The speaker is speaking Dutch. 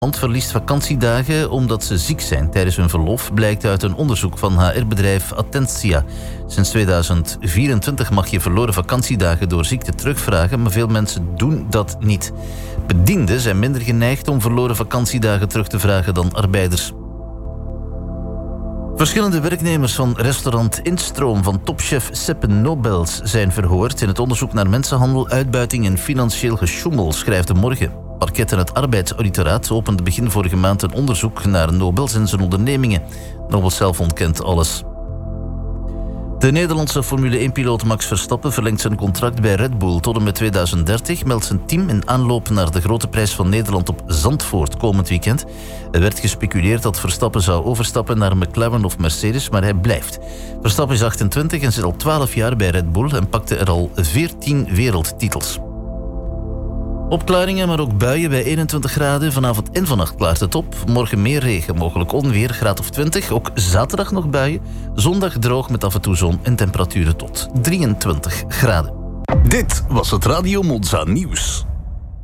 verliest vakantiedagen omdat ze ziek zijn tijdens hun verlof, blijkt uit een onderzoek van HR-bedrijf Attentia. Sinds 2024 mag je verloren vakantiedagen door ziekte terugvragen, maar veel mensen doen dat niet. Bedienden zijn minder geneigd om verloren vakantiedagen terug te vragen dan arbeiders. Verschillende werknemers van restaurant Instroom van topchef Seppe Nobels zijn verhoord in het onderzoek naar mensenhandel, uitbuiting en financieel gesjoemel, schrijft De Morgen. Parket en het arbeidsauditoraat opende begin vorige maand een onderzoek naar Nobels en zijn ondernemingen. Nobels zelf ontkent alles. De Nederlandse Formule 1-piloot Max Verstappen verlengt zijn contract bij Red Bull tot en met 2030, meldt zijn team in aanloop naar de Grote Prijs van Nederland op Zandvoort komend weekend. Er werd gespeculeerd dat Verstappen zou overstappen naar McLaren of Mercedes, maar hij blijft. Verstappen is 28 en zit al 12 jaar bij Red Bull en pakte er al 14 wereldtitels. Opklaringen, maar ook buien bij 21 graden. Vanavond en vannacht klaart het op. Morgen meer regen, mogelijk onweer, graad of 20. Ook zaterdag nog buien. Zondag droog met af en toe zon en temperaturen tot 23 graden. Dit was het Radio Monza Nieuws.